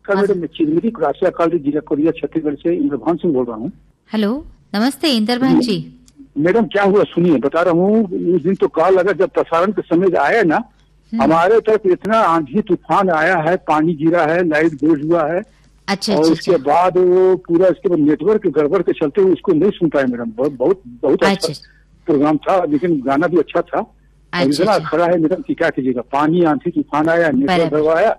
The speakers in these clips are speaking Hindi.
नमस्कार मैडम, मैं चिरमिरी क्रासिया कॉलेज जिला कोरिया छत्तीसगढ़ से इंद्रभान सिंह बोल रहा हूँ। हेलो, नमस्ते इंद्रभान जी। मैडम क्या हुआ सुनिए, बता रहा हूँ। उस दिन तो कॉल लगा जब प्रसारण के समय आया ना, हमारे तरफ इतना आंधी तूफान आया है, पानी गिरा है, लाइट गोज हुआ है। अच्छा और उसके बाद वो पूरा इसके बाद नेटवर्क गड़बड़ के चलते हुए उसको नहीं सुन पाए मैडम। बहुत अच्छा प्रोग्राम था, लेकिन गाना भी अच्छा था। इतना खड़ा है मैडम कि क्या कीजिएगा, पानी आंधी तूफान आया, नेटवर्क गड़बड़ाया,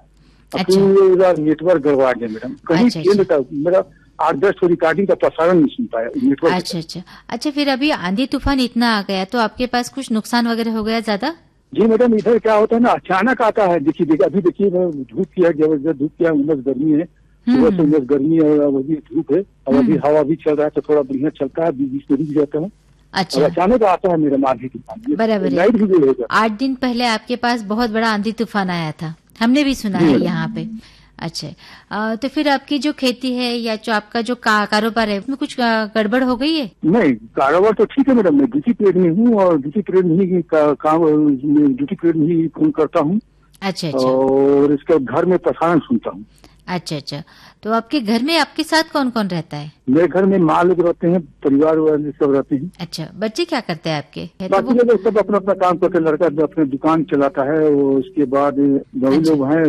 पूरा नेटवर्क गड़बड़ा गया मैडम। कहीं केंद्र का मेरा 8-10 रिकॉर्डिंग का प्रसारण नहीं सुन पाया नेटवर्क। अच्छा, फिर अभी आंधी तूफान इतना आ गया तो आपके पास कुछ नुकसान वगैरह हो गया ज्यादा? जी मैडम, इधर क्या होता है ना, अचानक आता है। देखिए अभी देखिए धूप किया, जबरदस्त धूप किया, उमस गर्मी है, सुबह से उमस गर्मी है और अभी धूप है और अभी हवा भी चल रहा है तो थोड़ा बढ़िया चलता है, बीच में रुक जाता है। अच्छा, अचानक आता है मेरा आंधी तूफान। बराबर, लाइट भी गई है। 8 दिन पहले आपके पास बहुत बड़ा आंधी तूफान आया था, हमने भी सुना है यहाँ पे। अच्छा, तो फिर आपकी जो खेती है या जो आपका जो कारोबार है उसमें कुछ गड़बड़ हो गई है? नहीं, कारोबार तो ठीक है मैडम। मैं ड्यूटी पीरियड में हूँ और ड्यूटी पीरियड में ही ड्यूटी पीरियड में ही फोन करता हूँ। अच्छा, और इसके घर में प्रसारण सुनता हूँ। अच्छा, तो आपके घर में आपके साथ कौन कौन रहता है? मेरे घर में माँ लोग रहते हैं, परिवार वाले सब रहते हैं। अच्छा, बच्चे क्या करते हैं आपके? बाकी लोग सब अपना अपना काम करते हैं। लड़का अपने दुकान चलाता है और उसके बाद बड़े लोग हैं,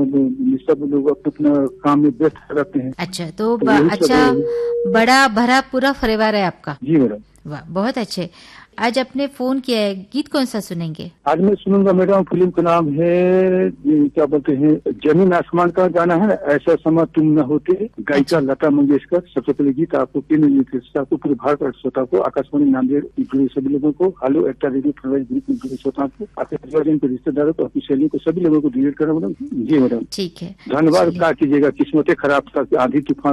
सब लोग अपना काम में व्यस्त रहते हैं। अच्छा, तो अच्छा बड़ा भरा पूरा परिवार है आपका? जी मैडम। वाह, बहुत अच्छे। आज आपने फोन किया है, गीत कौन सा सुनेंगे? आज मैं सुनूंगा मैडम, फिल्म का नाम है क्या बोलते हैं, जमीन आसमान का गाना है, ऐसा समा तुम न होते, गायिका लता मंगेशकर। सबसे पहले गीत आपको आपको पूरे भारत श्रोता को, आकाशवाणी नांदेड़ जुड़े सभी लोगों को, हेलो एक्टर रेडियो फरवरी ग्रुप में जुड़े श्रोताओं को, आपके परिवारजन के रिश्तेदारों को, आपकी सहेलियों को, सभी लोगों को डिलीट करना मैडम। जी मैडम, ठीक है, धन्यवाद। क्या कीजिएगा, किस्मतें खराब था, आंधी तूफान